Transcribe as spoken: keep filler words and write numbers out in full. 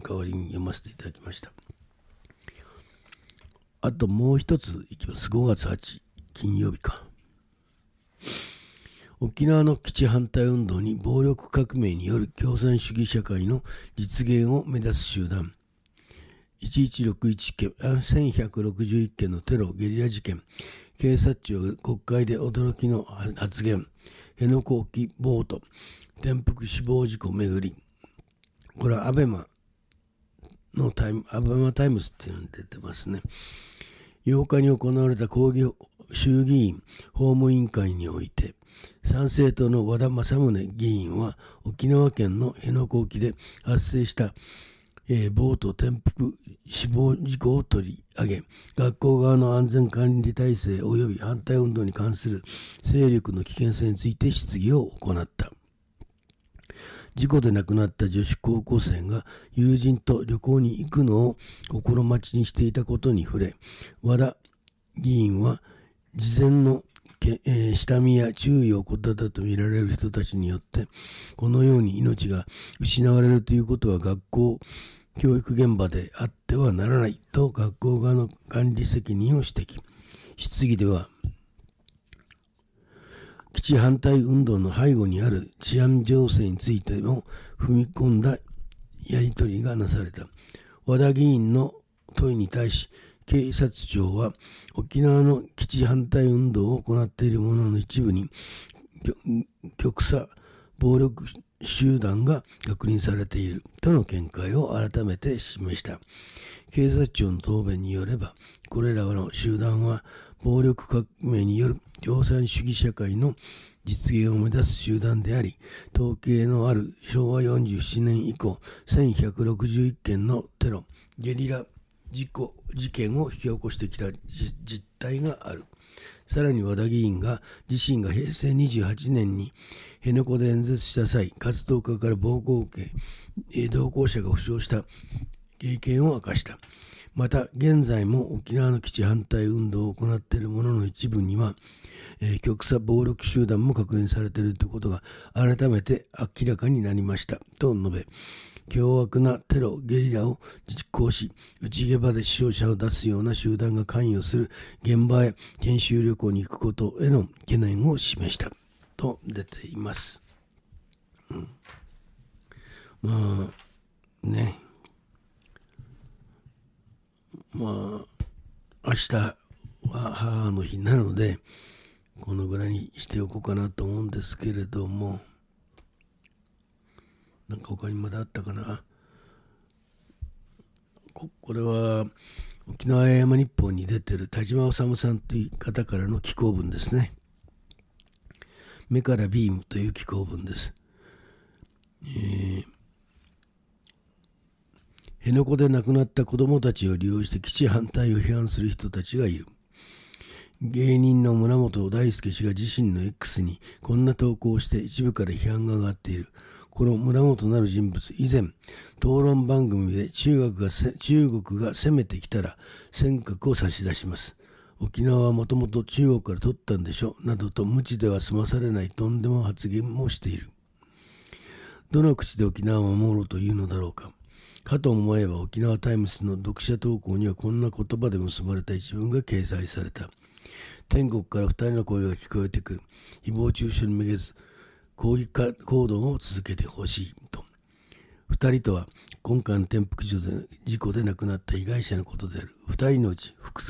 代わりに読ませていただきました。あともう一ついきます。ごがつはちにち金曜日か。沖縄の基地反対運動に暴力革命による共産主義社会の実現を目指す集団いちいちろくいちけん、せんひゃくろくじゅういっけんのテロ・ゲリラ事件、警察庁が国会で驚きの発言、辺野古沖ボート、転覆死亡事故めぐり、これはアベマのタイム、アベマタイムズっていうのに出てますね。ようかに行われた抗議衆議院法務委員会において、参政党の和田政宗議員は沖縄県の辺野古沖で発生したえー、ボート転覆死亡事故を取り上げ、学校側の安全管理体制及び反対運動に関する勢力の危険性について質疑を行った。事故で亡くなった女子高校生が友人と旅行に行くのを心待ちにしていたことに触れ、和田議員は事前のえー、下見や注意を怠ったとみられる人たちによってこのように命が失われるということは学校教育現場であってはならないと学校側の管理責任を指摘。質疑では基地反対運動の背後にある治安情勢についても踏み込んだやり取りがなされた。和田議員の問いに対し警察庁は沖縄の基地反対運動を行っている者の一部に極左暴力集団が確認されているとの見解を改めて示した。警察庁の答弁によれば、これらの集団は暴力革命による共産主義社会の実現を目指す集団であり、統計のあるしょうわよんじゅうななねん以降せんひゃくろくじゅういっけんのテロ・ゲリラ事故事件を引き起こしてきた実態がある。さらに和田議員が自身がへいせいにじゅうはちねんに辺野古で演説した際、活動家から暴行を受け、同行者が負傷した経験を明かした。また現在も沖縄の基地反対運動を行っている者の一部には、えー、極左暴力集団も確認されているということが改めて明らかになりましたと述べ、凶悪なテロ・ゲリラを実行し、内ゲバで死傷者を出すような集団が関与する現場へ研修旅行に行くことへの懸念を示したと出ています。うん、まあね、まあ明日は母の日なのでこのぐらいにしておこうかなと思うんですけれども、なんか他にまだあったかな。 こ, これは沖縄山日報に出てる田島治さんという方からの寄稿文ですね。目からビームという寄稿文です。えー、辺野古で亡くなった子どもたちを利用して基地反対を批判する人たちがいる。芸人の村本大輔氏が自身の X にこんな投稿をして一部から批判が上がっている。この村本なる人物、以前討論番組で中国が中国が攻めてきたら尖閣を差し出します。沖縄はもともと中国から取ったんでしょなどと無知では済まされないとんでも発言もしている。どの口で沖縄を守ろうというのだろうか。かと思えば沖縄タイムズの読者投稿にはこんな言葉で結ばれた一文が掲載された。天国から二人の声が聞こえてくる。誹謗中傷にめげず抗議行動を続けてほしいと。二人とは今回の転覆事故で亡くなった被害者のことである。二人のうち複数